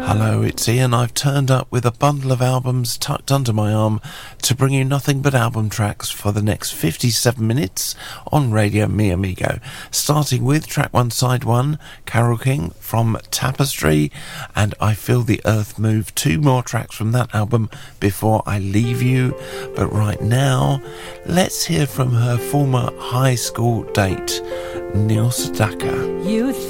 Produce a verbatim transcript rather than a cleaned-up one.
Hello, it's Ian. I've turned up with a bundle of albums tucked under my arm to bring you nothing but album tracks for the next fifty-seven minutes on Radio Mi Amigo. Starting with track one, side one, Carole King from Tapestry, and I Feel the Earth Move. Two more tracks from that album before I leave you. But right now, let's hear from her former high school date, Neil Sedaka. You